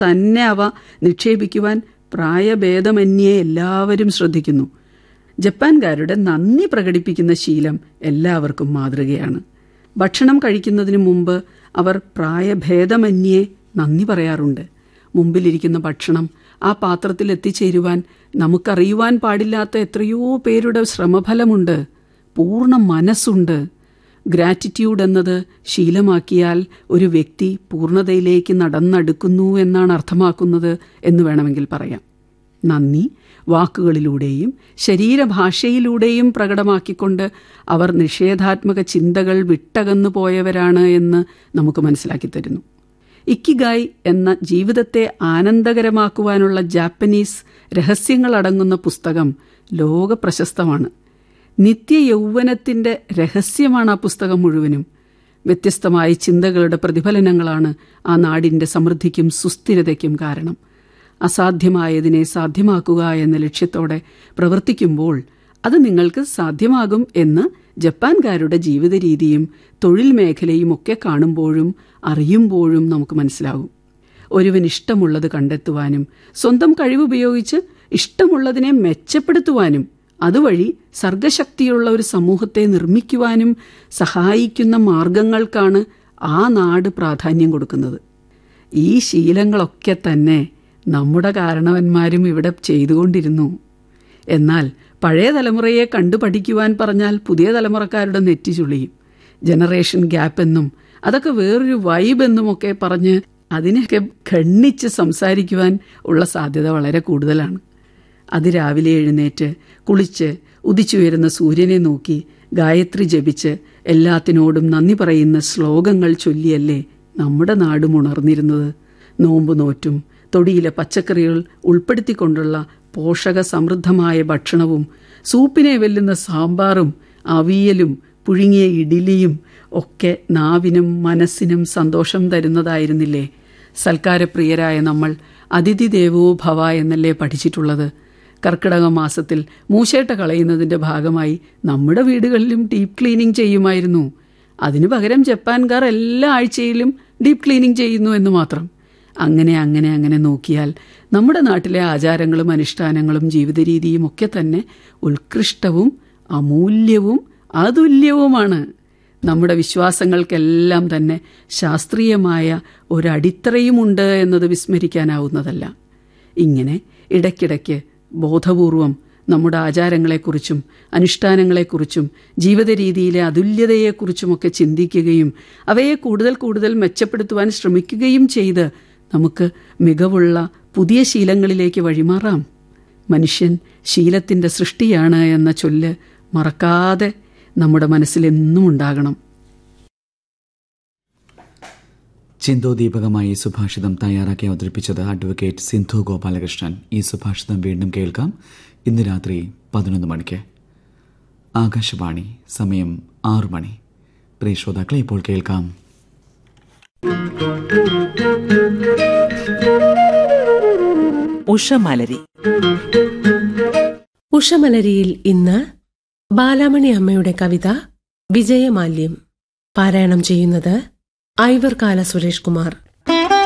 തന്നെ അവ നിക്ഷേപിക്കുവാൻ പ്രായഭേദമന്യേ എല്ലാവരും ശ്രദ്ധിക്കുന്നു. ജപ്പാൻകാരുടെ നന്ദി പ്രകടിപ്പിക്കുന്ന ശീലം എല്ലാവർക്കും മാതൃകയാണ്. ഭക്ഷണം കഴിക്കുന്നതിന് മുമ്പ് അവർ പ്രായഭേദമന്യേ നന്ദി പറയാറുണ്ട്. മുമ്പിലിരിക്കുന്ന ഭക്ഷണം ആ പാത്രത്തിൽ എത്തിച്ചേരുവാൻ നമുക്കറിയുവാൻ പാടില്ലാത്ത എത്രയോ പേരുടെ ശ്രമഫലമുണ്ട്, പൂർണ്ണ മനസ്സുണ്ട്. ഗ്രാറ്റിറ്റ്യൂഡ് എന്നത് ശീലമാക്കിയാൽ ഒരു വ്യക്തി പൂർണ്ണതയിലേക്ക് നടന്നടുക്കുന്നു എന്നാണ് അർത്ഥമാക്കുന്നത് എന്ന് വേണമെങ്കിൽ പറയാം. നന്ദി വാക്കുകളിലൂടെയും ശരീരഭാഷയിലൂടെയും പ്രകടമാക്കിക്കൊണ്ട് അവർ നിഷേധാത്മക ചിന്തകൾ വിട്ടകന്നു പോയവരാണ് എന്ന് നമുക്ക് മനസ്സിലാക്കി തരുന്നു. ഇക്കിഗായ് എന്ന ജീവിതത്തെ ആനന്ദകരമാക്കുവാനുള്ള ജാപ്പനീസ് രഹസ്യങ്ങളടങ്ങുന്ന പുസ്തകം ലോക പ്രശസ്തമാണ്. നിത്യയൗവനത്തിൻ്റെ രഹസ്യമാണ് ആ പുസ്തകം മുഴുവനും. വ്യത്യസ്തമായ ചിന്തകളുടെ പ്രതിഫലനങ്ങളാണ് ആ നാടിൻ്റെ സമൃദ്ധിക്കും സുസ്ഥിരതയ്ക്കും കാരണം. അസാധ്യമായതിനെ സാധ്യമാക്കുക എന്ന ലക്ഷ്യത്തോടെ പ്രവർത്തിക്കുമ്പോൾ അത് നിങ്ങൾക്ക് സാധ്യമാകും എന്ന് ജപ്പാൻകാരുടെ ജീവിത രീതിയും തൊഴിൽ മേഖലയും ഒക്കെ കാണുമ്പോഴും അറിയുമ്പോഴും നമുക്ക് മനസ്സിലാകും. ഒരുവൻ ഇഷ്ടമുള്ളത് കണ്ടെത്തുവാനും സ്വന്തം കഴിവുപയോഗിച്ച് ഇഷ്ടമുള്ളതിനെ മെച്ചപ്പെടുത്തുവാനും അതുവഴി സർഗശക്തിയുള്ള ഒരു സമൂഹത്തെ നിർമ്മിക്കുവാനും സഹായിക്കുന്ന മാർഗങ്ങൾക്കാണ് ആ നാട് പ്രാധാന്യം കൊടുക്കുന്നത്. ഈ ശീലങ്ങളൊക്കെ തന്നെ നമ്മുടെ കാരണവന്മാരും ഇവിടെ ചെയ്തുകൊണ്ടിരുന്നു. എന്നാൽ പഴയ തലമുറയെ കണ്ടു പഠിക്കുവാൻ പറഞ്ഞാൽ പുതിയ തലമുറക്കാരുടെ നെറ്റി ചുളിയും. ജനറേഷൻ ഗ്യാപ്പ് എന്നും അതൊക്കെ വേറൊരു വൈബ് എന്നുമൊക്കെ പറഞ്ഞ് അതിനെയൊക്കെ ഖണ്ഡിച്ച് സംസാരിക്കുവാൻ ഉള്ള സാധ്യത വളരെ കൂടുതലാണ്. അതിരാവിലെ എഴുന്നേറ്റ് കുളിച്ച് ഉദിച്ചുയരുന്ന സൂര്യനെ നോക്കി ഗായത്രി ജപിച്ച് എല്ലാത്തിനോടും നന്ദി പറയുന്ന ശ്ലോകങ്ങൾ ചൊല്ലിയല്ലേ നമ്മുടെ നാടും ഉണർന്നിരുന്നത്. നോമ്പ് നോറ്റും തൊടിയിലെ പച്ചക്കറികൾ ഉൾപ്പെടുത്തിക്കൊണ്ടുള്ള പോഷക സമൃദ്ധമായ ഭക്ഷണവും സൂപ്പിനെ വെല്ലുന്ന സാമ്പാറും അവിയലും പുഴുങ്ങിയ ഇഡ്ഡലിയും ഒക്കെ നാവിനും മനസ്സിനും സന്തോഷം തരുന്നതായിരുന്നില്ലേ. സൽക്കാരപ്രിയരായ നമ്മൾ അതിഥി ദേവോ ഭവ എന്നല്ലേ പഠിച്ചിട്ടുള്ളത്. കർക്കിടക മാസത്തിൽ മൂശേട്ട കളയുന്നതിൻ്റെ ഭാഗമായി നമ്മുടെ വീടുകളിലും ഡീപ്പ് ക്ലീനിങ് ചെയ്യുമായിരുന്നു. അതിനു പകരം ജപ്പാൻകാർ എല്ലാ ആഴ്ചയിലും ഡീപ്പ് ക്ലീനിങ് ചെയ്യുന്നു എന്ന് മാത്രം. അങ്ങനെ അങ്ങനെ അങ്ങനെ നോക്കിയാൽ നമ്മുടെ നാട്ടിലെ ആചാരങ്ങളും അനുഷ്ഠാനങ്ങളും ജീവിത രീതിയും ഒക്കെ തന്നെ ഉത്കൃഷ്ടവും അമൂല്യവും അതുല്യവുമാണ്. നമ്മുടെ വിശ്വാസങ്ങൾക്കെല്ലാം തന്നെ ശാസ്ത്രീയമായ ഒരടിത്തറയുമുണ്ട് എന്നത് വിസ്മരിക്കാനാവുന്നതല്ല. ഇങ്ങനെ ഇടയ്ക്കിടയ്ക്ക് ബോധപൂർവം നമ്മുടെ ആചാരങ്ങളെക്കുറിച്ചും അനുഷ്ഠാനങ്ങളെക്കുറിച്ചും ജീവിത രീതിയിലെ അതുല്യതയെക്കുറിച്ചുമൊക്കെ ചിന്തിക്കുകയും അവയെ കൂടുതൽ കൂടുതൽ മെച്ചപ്പെടുത്തുവാൻ ശ്രമിക്കുകയും ചെയ്ത് നമുക്ക് മികവുള്ള പുതിയ ശീലങ്ങളിലേക്ക് വഴിമാറാം. മനുഷ്യൻ ശീലത്തിൻ്റെ സൃഷ്ടിയാണ് എന്ന ചൊല്ല് മറക്കാതെ നമ്മുടെ മനസ്സിലെന്നും ഉണ്ടാകണം. ചിന്തോദീപകമായി ഈ സുഭാഷിതം തയ്യാറാക്കി അവതരിപ്പിച്ചത് അഡ്വക്കേറ്റ് സിന്ധു ഗോപാലകൃഷ്ണൻ. ഈ സുഭാഷിതം വീണ്ടും കേൾക്കാം ഇന്ന് രാത്രി 11 മണിക്ക്. ആകാശവാണി, സമയം 6 മണി. പ്രിയ ശ്രോതാക്കളെ, ഇപ്പോൾ കേൾക്കാം ഉഷമലരി. ഉഷമലരിയിൽ ഇന്ന് ബാലാമണി അമ്മയുടെ കവിത വിജയമാല്യം. പാരായണം ചെയ്യുന്നത് ഐവർകാല സുരേഷ് കുമാർ.